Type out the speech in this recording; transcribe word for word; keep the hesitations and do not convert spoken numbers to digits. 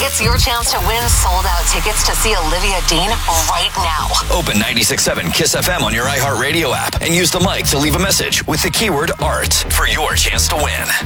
It's your chance to win sold-out tickets to see Olivia Dean right now. Open ninety-six point seven Kiss F M on your iHeartRadio app and use the mic to leave a message with the keyword ART for your chance to win.